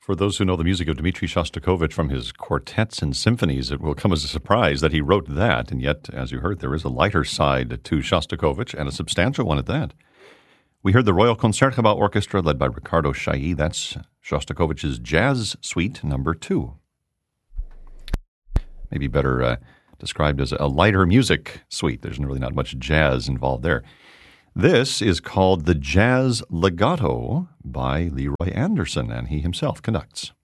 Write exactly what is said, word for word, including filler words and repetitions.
For those who know the music of Dmitri Shostakovich from his quartets and symphonies, it will come as a surprise that he wrote that. And yet, as you heard, there is a lighter side to Shostakovich, and a substantial one at that. We heard the Royal Concertgebouw Orchestra, led by Ricardo Chailly. That's Shostakovich's Jazz Suite number two. Maybe better uh, described as a lighter music suite. There's really not much jazz involved there. This is called the Jazz Legato by Leroy Anderson, and he himself conducts.